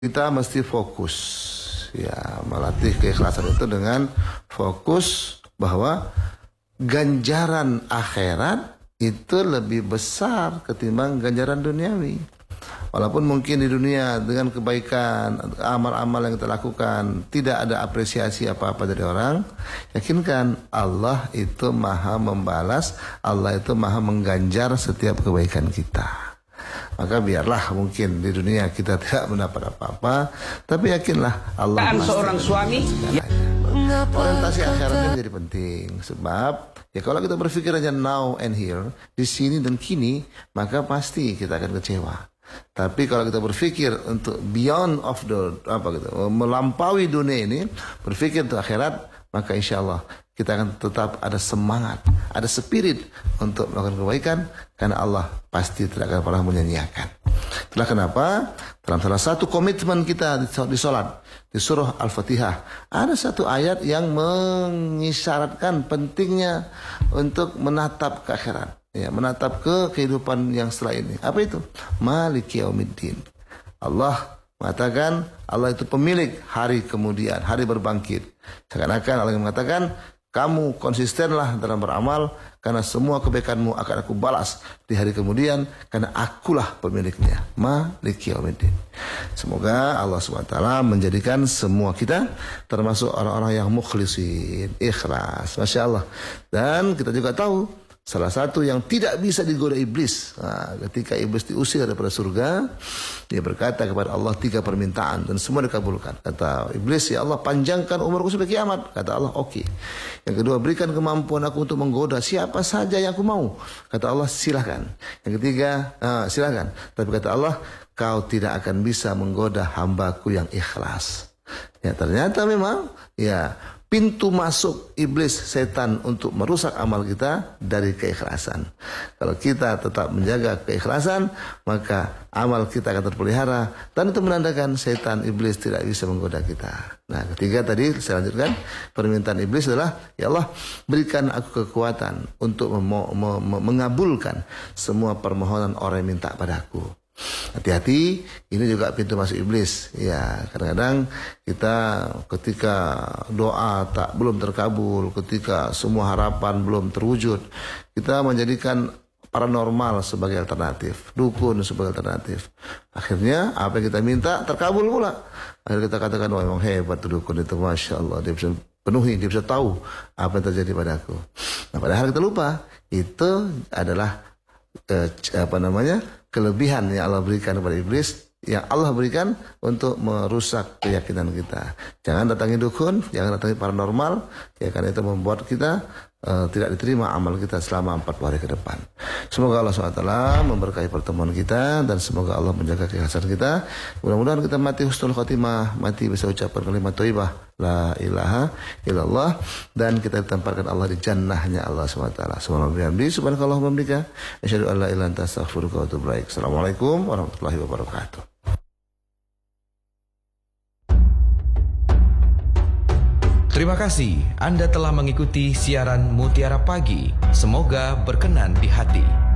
Kita mesti fokus, ya, melatih keikhlasan itu dengan fokus bahwa ganjaran akhirat itu lebih besar ketimbang ganjaran duniawi. Walaupun mungkin di dunia dengan kebaikan, amal-amal yang kita lakukan tidak ada apresiasi apa-apa dari orang, yakinkan Allah itu maha membalas, Allah itu maha mengganjar setiap kebaikan kita. Maka biarlah mungkin di dunia kita tidak mendapat apa-apa, tapi yakinlah Allah pasti. Seorang suami Orientasi akhiratnya menjadi penting. Sebab ya kalau kita berpikir aja now and here, di sini dan kini, maka pasti kita akan kecewa. Tapi kalau kita berpikir untuk beyond of the melampaui dunia ini, berpikir untuk akhirat, maka insya Allah kita akan tetap ada semangat, ada spirit untuk melakukan kebaikan, karena Allah pasti tidak akan pernah menyanyiakan. Itulah kenapa dalam salah satu komitmen kita di sholat, di surah Al-Fatihah, ada satu ayat yang mengisyaratkan pentingnya untuk menatap ke akhirat, ya, menatap ke kehidupan yang setelah ini. Apa itu? Maliki yaumiddin. Allah mengatakan Allah itu pemilik hari kemudian, hari berbangkit. Seakan-akan Allah yang mengatakan, kamu konsistenlah dalam beramal, karena semua kebaikanmu akan aku balas di hari kemudian, karena akulah pemiliknya. Maliki yaumiddin. Semoga Allah SWT menjadikan semua kita termasuk orang-orang yang mukhlisin, ikhlas. Masya Allah. Dan kita juga tahu salah satu yang tidak bisa digoda iblis, ketika iblis diusir daripada surga, dia berkata kepada Allah 3 permintaan dan semua dikabulkan. Kata iblis, ya Allah, panjangkan umurku sampai kiamat. Kata Allah, oke. Yang kedua, berikan kemampuan aku untuk menggoda siapa saja yang aku mau. Kata Allah, silahkan. Yang ketiga, silahkan. Tapi kata Allah, kau tidak akan bisa menggoda hambaku yang ikhlas. Ya, ternyata memang ya pintu masuk iblis, setan untuk merusak amal kita dari keikhlasan. Kalau kita tetap menjaga keikhlasan, maka amal kita akan terpelihara, dan itu menandakan setan iblis tidak bisa menggoda kita. Nah, ketiga tadi saya lanjutkan, permintaan iblis adalah, ya Allah, berikan aku kekuatan untuk mengabulkan semua permohonan orang yang minta padaku. Hati-hati, ini juga pintu masuk iblis. Ya, kadang-kadang kita ketika doa belum terkabul, ketika semua harapan belum terwujud, kita menjadikan paranormal sebagai alternatif, dukun sebagai alternatif. Akhirnya apa yang kita minta terkabul pula. Akhirnya kita katakan, wah, memang hebat tuh dukun itu, Masya Allah, dia bisa penuhi, dia bisa tahu apa yang terjadi padaku. Nah, padahal kita lupa, itu adalah kelebihan yang Allah berikan kepada iblis, yang Allah berikan untuk merusak keyakinan kita. Jangan datangi dukun, jangan datangi paranormal, ya, karena itu membuat kita tidak diterima amal kita selama 40 hari ke depan. Semoga Allah SWT memberkahi pertemuan kita, dan semoga Allah menjaga keikhlasan kita. Mudah-mudahan kita mati husnul khotimah, mati bisa ucapkan kalimat thayyibah la ilaha illallah, dan kita ditempatkan Allah di jannahnya Allah SWT. Subhanakallahumma wa bihamdika, asyhadu an la ilaha illa anta, astaghfiruka wa atubu ilaik. Assalamualaikum warahmatullahi wabarakatuh. Terima kasih Anda telah mengikuti siaran Mutiara Pagi. Semoga berkenan di hati.